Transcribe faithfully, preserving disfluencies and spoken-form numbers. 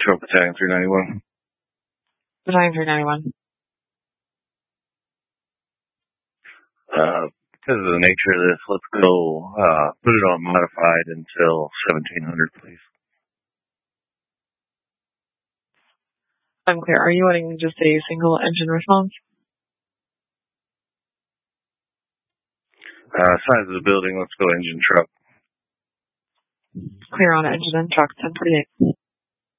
Truck Battalion three ninety-one. Battalion three ninety-one. Uh, because of the nature of this, let's go, uh, put it on modified until seventeen hundred, please. I'm clear. Are you wanting just a single engine response? Uh, size of the building, let's go engine truck. Clear on engine and truck, ten forty-eight.